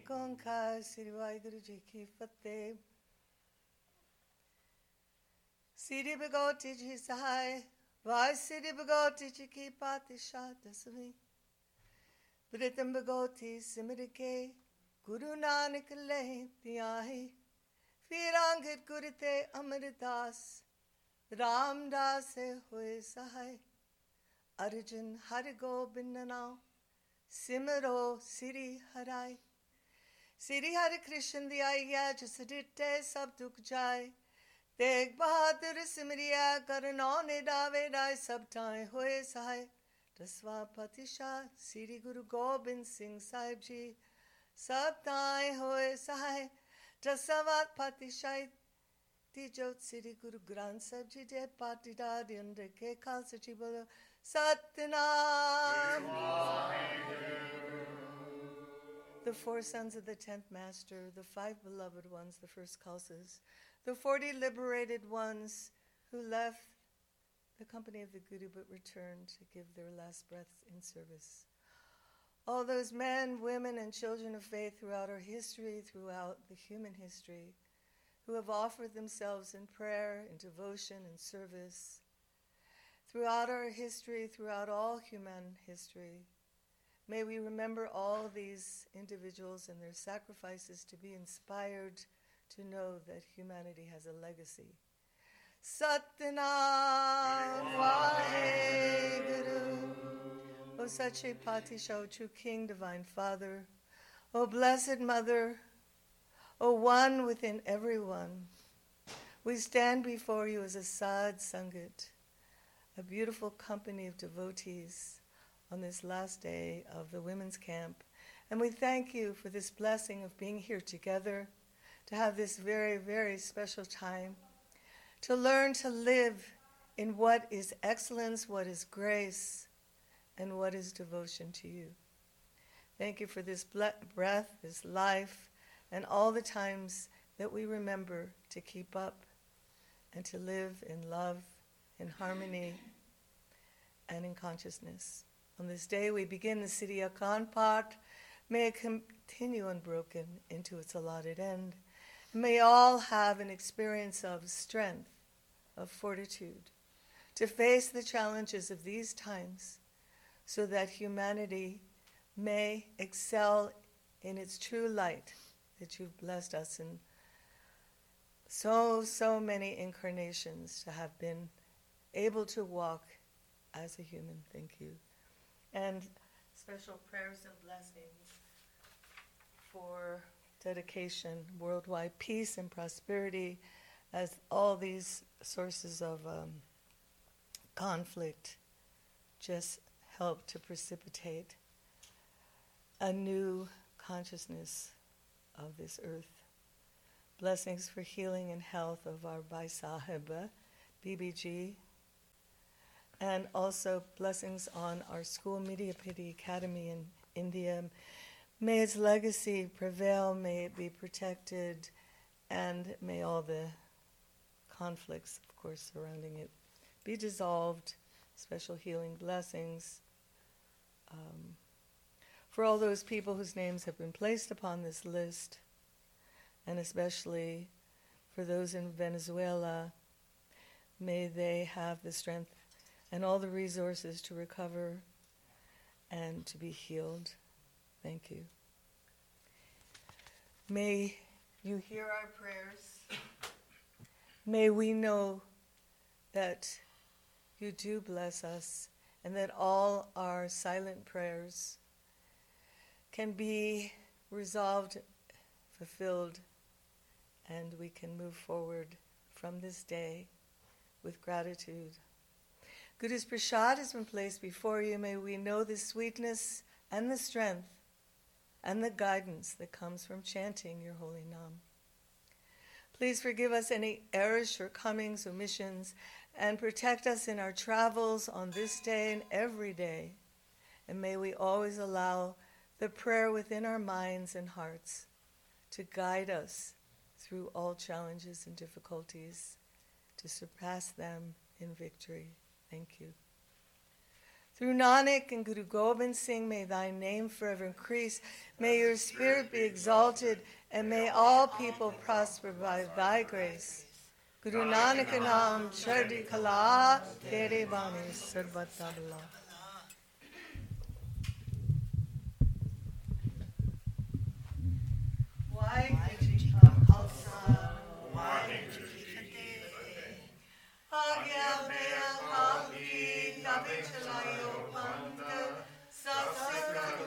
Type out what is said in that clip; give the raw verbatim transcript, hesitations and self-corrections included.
Ek Onkar Sri Waheguru ji Ki Fateh. Siri Bhagavati Ji Sahai, Vai Siri Bhagavati Ji Ki Patisha Dasvi, Vritam Bhagavati Simirike, Guru Nanak Le Tiahi, Firangit Gurite Amritas, Ram Das Hoye Sahai, Arjun Harigo Bindanao, Simaro Siri Harai, Siri Hare Krishna Diaya Jasadite Sabduk Jai, Teg Bahadur Simriya Karanone Dave Dai Sabtai Hoye Sahai Daswa Patisha Siri Guru Gobind Singh Sahib Ji Sabtai Hoye Sahai Dasavat Patishai Tijot Siri Guru Granth Sahib Ji De Patida Dinde Ke Khalsa Ji Bolo Satnam. The four sons of the tenth master, the five beloved ones, the first Khalsas, the forty liberated ones who left the company of the Guru but returned to give their last breaths in service. All those men, women, and children of faith throughout our history, throughout the human history, who have offered themselves in prayer, in devotion, and service. Throughout our history, throughout all human history, may we remember all these individuals and their sacrifices to be inspired to know that humanity has a legacy. Satnam Vaheguru. O Sache Patisha, O true King, Divine Father, O Blessed Mother, O One within everyone, we stand before you as a Sad Sangat, a beautiful company of devotees on this last day of the women's camp. And we thank you for this blessing of being here together, to have this very, very special time, to learn to live in what is excellence, what is grace, and what is devotion to you. Thank you for this breath, this life, and all the times that we remember to keep up and to live in love, in harmony, and in consciousness. On this day we begin the Siddhi Akhand Path. May it continue unbroken into its allotted end. May all have an experience of strength, of fortitude, to face the challenges of these times so that humanity may excel in its true light that you've blessed us in so, so many incarnations to have been able to walk as a human. Thank you. And special prayers and blessings for dedication, worldwide peace and prosperity, as all these sources of um, conflict just help to precipitate a new consciousness of this earth. Blessings for healing and health of our Bhai Sahiba, B B G, and also blessings on our school, Media-Pity Academy in India. May its legacy prevail, may it be protected, and may all the conflicts, of course, surrounding it be dissolved. Special healing blessings um, for all those people whose names have been placed upon this list, and especially for those in Venezuela. May they have the strength and all the resources to recover and to be healed. Thank you. May you hear our prayers. May we know that you do bless us and that all our silent prayers can be resolved, fulfilled, and we can move forward from this day with gratitude. Guru's prasad has been placed before you. May we know the sweetness and the strength and the guidance that comes from chanting your holy Nam. Please forgive us any errors, shortcomings, omissions, and protect us in our travels on this day and every day. And may we always allow the prayer within our minds and hearts to guide us through all challenges and difficulties, to surpass them in victory. Thank you. Through Nanak and Guru Gobind Singh, may thy name forever increase. May your spirit be exalted, and may all people prosper by thy grace. Guru Nanak Naam Chardi Kala, Tere Bani Sarbatabla. Why?